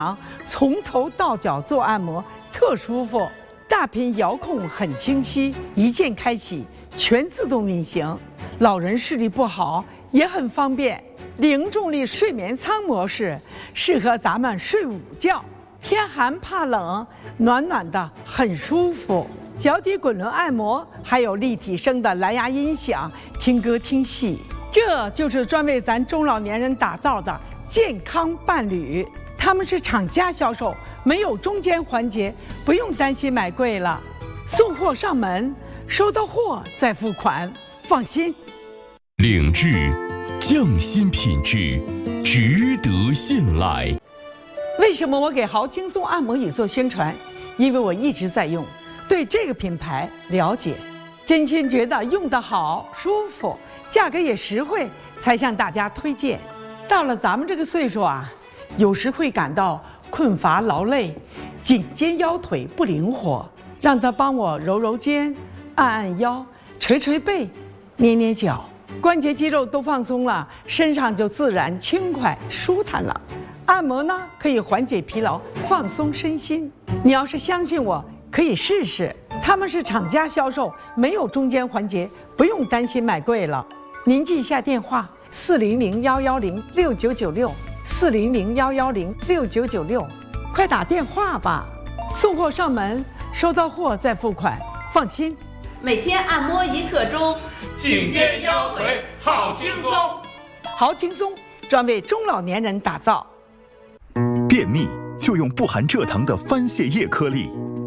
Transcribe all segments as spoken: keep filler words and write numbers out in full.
从头到脚做按摩特舒服，大屏遥控很清晰，一键开启，全自动运行。老人视力不好也很方便。零重力睡眠舱模式适合咱们睡午觉，天寒怕冷，暖暖的很舒服。脚底滚轮按摩，还有立体声的蓝牙音响，听歌听戏。这就是专为咱中老年人打造的健康伴侣。他们是厂家销售，没有中间环节，不用担心买贵了。送货上门，收到货再付款，放心。 领智匠心品质，值得信赖。 为什么我给豪轻松按摩椅做宣传？因为我一直在用，对这个品牌了解，真心觉得用得好、舒服，价格也实惠，才向大家推荐。到了咱们这个岁数啊，有时会感到困乏劳累，颈肩腰腿不灵活，让他帮我揉揉肩，按按腰，捶捶背，捏捏脚，关节肌肉都放松了，身上就自然轻快舒坦了。按摩呢，可以缓解疲劳，放松身心。你要是相信我，可以试试。他们是厂家销售，没有中间环节，不用担心买贵了。您记一下电话：四零零幺幺零六九九六。四零零幺幺零六九九六，快打电话吧！送货上门，收到货再付款，放心。 每天按摩一刻钟， 颈肩腰腿好轻松。 好轻松，专为中老年人打造。 便秘就用不含蔗糖的番泻叶颗粒。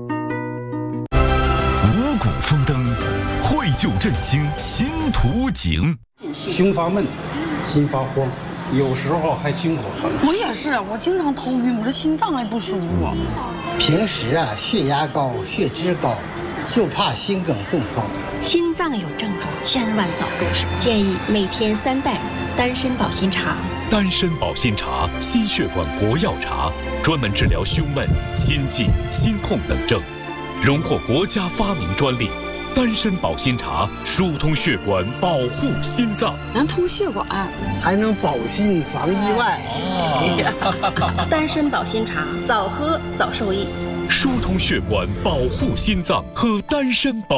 五谷丰登，惠救振兴新图景。 胸发闷，心发慌。有时候还心口疼。 我也是，我经常头晕，我这心脏还不舒服。 平时啊，血压高、血脂高，就怕心梗中风。 心脏有症状，千万早重视。建议每天三袋丹参保心茶。 丹参保心茶，心血管国药茶，专门治疗胸闷、心悸、心痛等症，荣获国家发明专利。丹参保心茶疏通血管，保护心脏， 能通血管， 还能保心防意外。 哦、丹参保心茶，早喝早受益。 疏通血管，保护心脏，喝丹参保。